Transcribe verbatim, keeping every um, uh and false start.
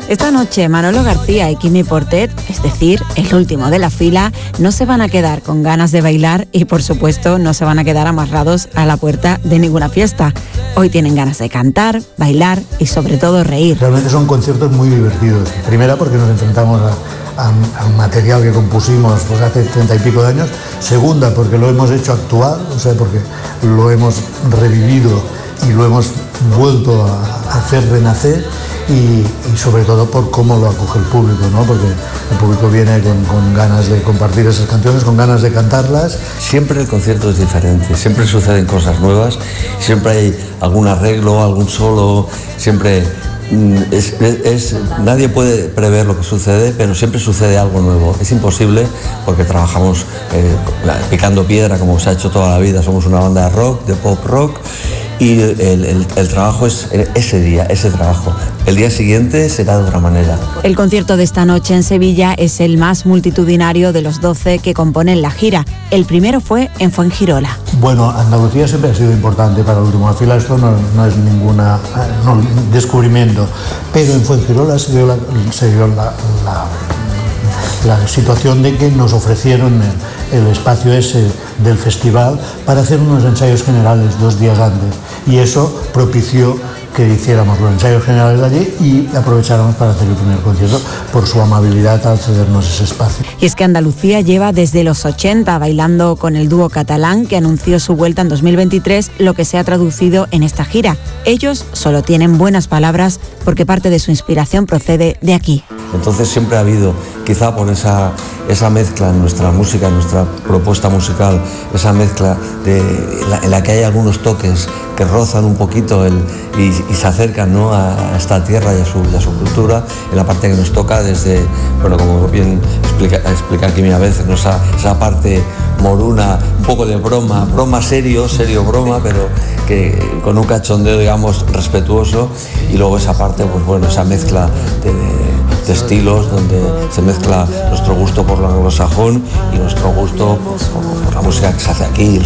Esta noche Manolo García y Quimi Portet, es decir, el último de la fila, no se van a quedar con ganas de bailar y por supuesto no se van a quedar amarrados a la puerta de ninguna fiesta. Hoy tienen ganas de cantar, bailar y sobre todo reír. Realmente son conciertos muy divertidos. Primera porque nos enfrentamos a, a, a un material que compusimos pues, hace treinta y pico de años. Segunda porque lo hemos hecho actual, o sea, porque lo hemos revivido y lo hemos vuelto a hacer renacer. Y, y sobre todo por cómo lo acoge el público, ¿no? Porque el público viene con, con ganas de compartir esas canciones, con ganas de cantarlas. Siempre el concierto es diferente, siempre suceden cosas nuevas, siempre hay algún arreglo, algún solo, siempre es, es, es, nadie puede prever lo que sucede, pero siempre sucede algo nuevo. Es imposible porque trabajamos eh, picando piedra como se ha hecho toda la vida, somos una banda de rock, de pop rock. Y el, el, el trabajo es ese día, ese trabajo. El día siguiente será de otra manera. El concierto de esta noche en Sevilla es el más multitudinario de los doce que componen la gira. El primero fue en Fuengirola. Bueno, Andalucía siempre ha sido importante para el último fila, esto no, no es ninguna no, descubrimiento, pero en Fuengirola se dio la, se dio la, la la situación de que nos ofrecieron el, el espacio ese del festival para hacer unos ensayos generales dos días antes y eso propició que hiciéramos los ensayos generales de allí y aprovecháramos para hacer el primer concierto por su amabilidad al cedernos ese espacio. Y es que Andalucía lleva desde los ochenta bailando con el dúo catalán que anunció su vuelta en dos mil veintitrés, lo que se ha traducido en esta gira. Ellos solo tienen buenas palabras porque parte de su inspiración procede de aquí. Entonces siempre ha habido, quizá por esa, esa mezcla en nuestra música, en nuestra propuesta musical, esa mezcla de, en, la, en la que hay algunos toques que rozan un poquito el, y, y se acercan, ¿no?, a esta tierra y a, su, y a su cultura, en la parte que nos toca desde, bueno, como bien explica, explica Quimi a veces, ¿no?, esa, esa parte moruna, un poco de broma, broma serio, serio broma, pero que con un cachondeo, digamos, respetuoso, y luego esa parte, pues bueno, esa mezcla de, de de estilos donde se mezcla nuestro gusto por lo anglosajón y nuestro gusto pues, por, por la música que se hace aquí, el